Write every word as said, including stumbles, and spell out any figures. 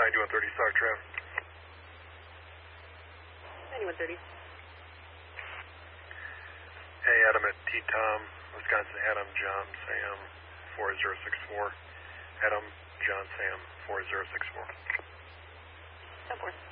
ninety-one thirty Stock Tram. ninety-one thirty. Hey, Adam at T-Tom, Wisconsin, Adam, John, Sam, four zero six four. Adam, John, Sam, four zero six four. ten four.